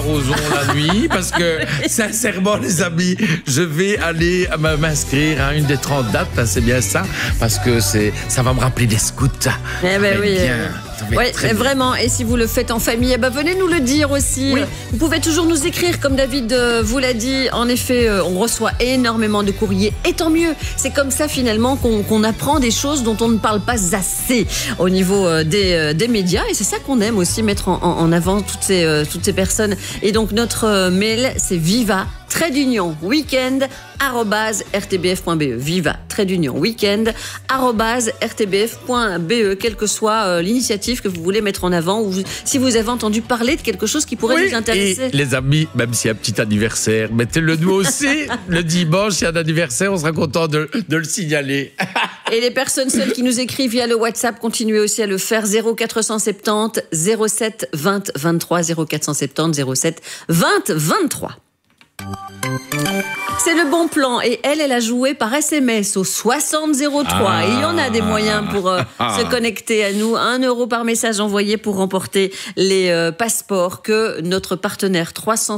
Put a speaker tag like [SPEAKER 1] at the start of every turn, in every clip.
[SPEAKER 1] arrosons la nuit parce que, sincèrement, les amis, je vais aller m'inscrire à une des 30 dates, hein, c'est bien ça, parce que ça va me rappeler des scouts.
[SPEAKER 2] Eh ben oui.
[SPEAKER 1] Ouais,
[SPEAKER 2] vraiment. Et si vous le faites en famille, venez nous le dire aussi. Oui. Vous pouvez toujours nous écrire, comme David vous l'a dit. En effet, on reçoit énormément de courriers. Et tant mieux. C'est comme ça, finalement, qu'on apprend des choses dont on ne parle pas assez au niveau des médias. Et c'est ça qu'on aime aussi, mettre en avant toutes ces personnes. Et donc, notre mail, c'est viva-weekend@rtbf.be. viva-weekend@rtbf.be. Quelle que soit l'initiative que vous voulez mettre en avant, ou si vous avez entendu parler de quelque chose qui pourrait vous intéresser.
[SPEAKER 1] Et les amis, même s'il y a un petit anniversaire, mettez-le nous aussi. Le dimanche, s'il y a un anniversaire, on sera content de le signaler.
[SPEAKER 2] Et les personnes seules qui nous écrivent via le WhatsApp, continuez aussi à le faire. 0470 07 20 23 0470 07 20 23. C'est le bon plan. Et elle a joué par SMS au 6003. Et il y en a des moyens pour se connecter à nous. 1 € par message envoyé pour remporter les passeports que notre partenaire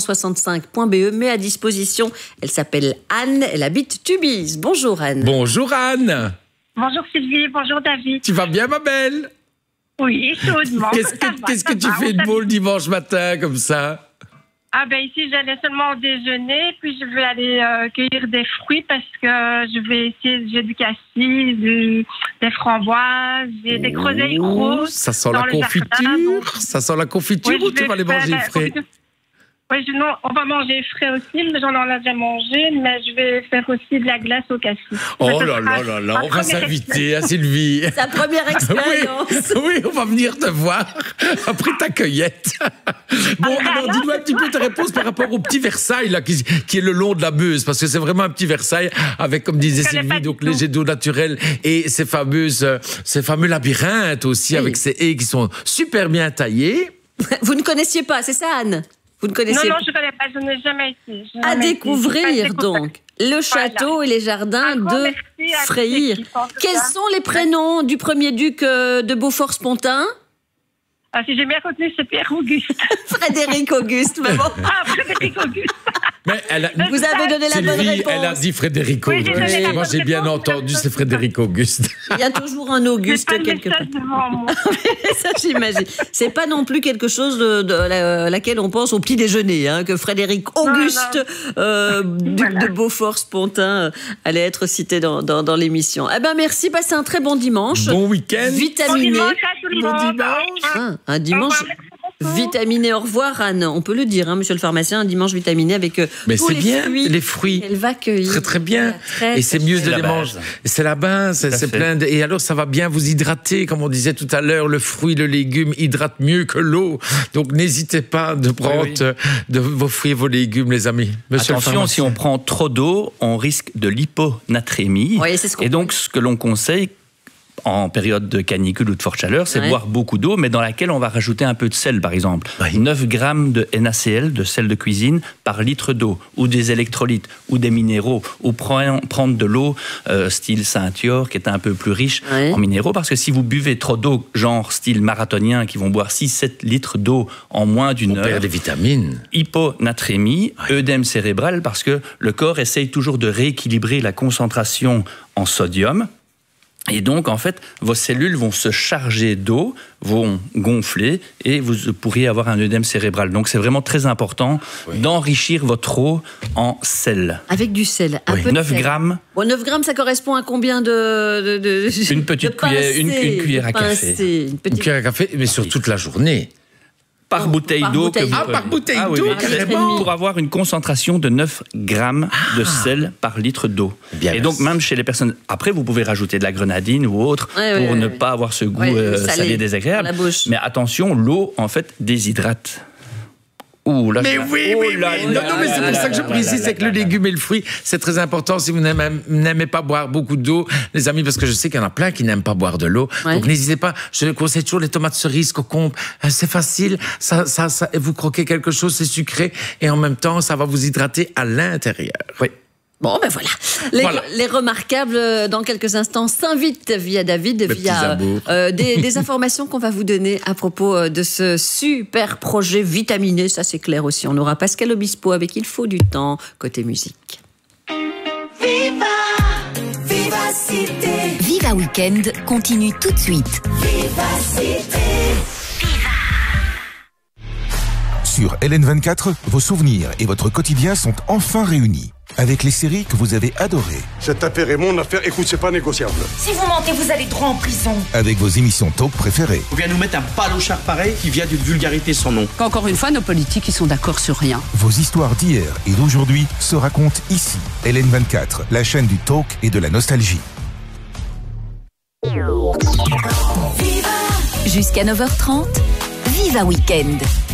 [SPEAKER 2] 365.be met à disposition. Elle s'appelle Anne. Elle habite Tubize. Bonjour Anne.
[SPEAKER 1] Bonjour Anne.
[SPEAKER 3] Bonjour Sylvie, bonjour David.
[SPEAKER 1] Tu vas bien ma belle?
[SPEAKER 3] Oui, chaudement.
[SPEAKER 1] Qu'est-ce que tu fais de beau le dimanche matin comme ça?
[SPEAKER 3] Ah ben ici j'allais seulement déjeuner, puis je vais aller cueillir des fruits parce que je vais essayer, j'ai du cassis, des framboises, j'ai des groseilles roses.
[SPEAKER 1] Ça sent la confiture, ça sent la confiture ou tu vas les manger frais?
[SPEAKER 3] Oui, non, on va manger frais aussi, mais j'en ai déjà mangé, mais je vais faire aussi de la glace au cassis.
[SPEAKER 1] Oh là là là là, on va s'inviter à Sylvie.
[SPEAKER 2] Sa première expérience.
[SPEAKER 1] Oui, on va venir te voir après ta cueillette. Bon, alors dis-nous un petit peu ta réponse par rapport au petit Versailles là, qui est le long de la Meuse, parce que c'est vraiment un petit Versailles avec, comme disait Sylvie, donc les jets d'eau naturels et ces fameux labyrinthes aussi, avec ces haies qui sont super bien taillées.
[SPEAKER 2] Vous ne connaissiez pas, c'est ça Anne? Vous ne connaissez
[SPEAKER 3] Non, je ne connais pas, je n'ai jamais été.
[SPEAKER 2] À découvrir donc le château et les jardins de Freyre. Quels sont les prénoms du premier duc de Beaufort-Spontin?
[SPEAKER 3] Ah, si j'ai bien retenu, c'est Pierre-Auguste.
[SPEAKER 2] Frédéric Auguste, maman.
[SPEAKER 3] Ah, Frédéric Auguste.
[SPEAKER 1] Mais
[SPEAKER 2] vous avez donné la bonne réponse.
[SPEAKER 1] Elle a dit Frédéric Auguste. Oui, moi, j'ai bien entendu, c'est Frédéric Auguste.
[SPEAKER 2] Il y a toujours un Auguste quelque part. Ça, j'imagine. C'est pas non plus quelque chose de laquelle on pense au petit déjeuner, hein, que Frédéric Auguste, duc de Beaufort-Spontin, allait être cité dans l'émission. Eh ben, merci. Passez un très bon dimanche.
[SPEAKER 1] Bon week-end.
[SPEAKER 2] Vitaminé.
[SPEAKER 3] Bon dimanche à tout le monde.
[SPEAKER 2] Un dimanche vitaminé. Au revoir Anne. On peut le dire, hein, monsieur le pharmacien, un dimanche vitaminé avec
[SPEAKER 1] mais
[SPEAKER 2] tous
[SPEAKER 1] les fruits
[SPEAKER 2] qu'elle va cueillir.
[SPEAKER 1] Très très bien. Et c'est mieux de les manger. C'est la base, c'est plein de... Et alors ça va bien vous hydrater, comme on disait tout à l'heure, le fruit, le légume hydrate mieux que l'eau. Donc n'hésitez pas de prendre de vos fruits et vos légumes, les amis.
[SPEAKER 4] Monsieur Attention, si on prend trop d'eau, on risque de l'hyponatrémie.
[SPEAKER 2] Oui, c'est ce qu'on
[SPEAKER 4] et donc ce que l'on conseille en période de canicule ou de forte chaleur, c'est boire beaucoup d'eau, mais dans laquelle on va rajouter un peu de sel, par exemple. 9 grammes de NaCl, de sel de cuisine, par litre d'eau, ou des électrolytes, ou des minéraux, ou prendre de l'eau style Saint-Yor, qui est un peu plus riche en minéraux, parce que si vous buvez trop d'eau, genre style marathonien, qui vont boire 6-7 litres d'eau en moins d'une heure...
[SPEAKER 1] On perd des vitamines.
[SPEAKER 4] Hyponatrémie, œdème cérébral, parce que le corps essaye toujours de rééquilibrer la concentration en sodium. Et donc, en fait, vos cellules vont se charger d'eau, vont gonfler et vous pourriez avoir un œdème cérébral. Donc, c'est vraiment très important d'enrichir votre eau en sel.
[SPEAKER 2] Avec du sel.
[SPEAKER 4] 9 grammes.
[SPEAKER 2] Bon, 9 grammes, ça correspond à combien de
[SPEAKER 4] Une petite cuillère, une cuillère à café.
[SPEAKER 1] Une cuillère à café, mais sur toute la journée.
[SPEAKER 4] Par bouteille d'eau.
[SPEAKER 1] Par bouteille d'eau, carrément.
[SPEAKER 4] Pour avoir une concentration de 9 grammes de sel par litre d'eau. Et donc, même chez les personnes... Après, vous pouvez rajouter de la grenadine ou autre pour ne pas avoir ce goût salé désagréable. Mais attention, l'eau, en fait, déshydrate.
[SPEAKER 1] Ouh, là, mais oui. Non, mais c'est pour ça que je précise, c'est que le légume et le fruit, c'est très important si vous n'aimez pas boire beaucoup d'eau, les amis, parce que je sais qu'il y en a plein qui n'aiment pas boire de l'eau. Donc n'hésitez pas, je conseille toujours les tomates cerises, concombres. C'est facile, ça, vous croquez quelque chose, c'est sucré, et en même temps, ça va vous hydrater à l'intérieur.
[SPEAKER 4] Oui.
[SPEAKER 2] Bon, ben voilà. Les remarquables, dans quelques instants, s'invitent via David, via des informations qu'on va vous donner à propos de ce super projet vitaminé. Ça, c'est clair aussi. On aura Pascal Obispo avec Il faut du temps, côté musique.
[SPEAKER 5] Viva Cité.
[SPEAKER 6] Viva Weekend continue tout de suite.
[SPEAKER 5] Viva Cité.
[SPEAKER 7] Sur LN24, vos souvenirs et votre quotidien sont enfin réunis. Avec les séries que vous avez adorées.
[SPEAKER 8] Cette affaire est mon affaire, écoute, c'est pas négociable.
[SPEAKER 5] Si vous mentez, vous allez droit en prison.
[SPEAKER 7] Avec vos émissions talk préférées.
[SPEAKER 9] On vient nous mettre un palochard pareil qui vient d'une vulgarité sans nom.
[SPEAKER 10] Encore une fois, nos politiques, ils sont d'accord sur rien.
[SPEAKER 7] Vos histoires d'hier et d'aujourd'hui se racontent ici. LN24, la chaîne du talk et de la nostalgie.
[SPEAKER 6] Jusqu'à 9h30, Viva Weekend.